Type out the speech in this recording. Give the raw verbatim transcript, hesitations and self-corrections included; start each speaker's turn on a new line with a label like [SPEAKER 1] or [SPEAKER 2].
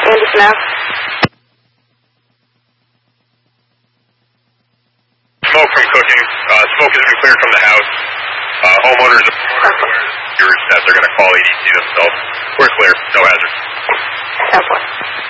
[SPEAKER 1] Andy Smith.
[SPEAKER 2] Smoke from cooking. Uh, smoke has been cleared from the house. Uh, homeowners, okay. That they're going to call E D C themselves. We're clear. No hazard.
[SPEAKER 1] Okay.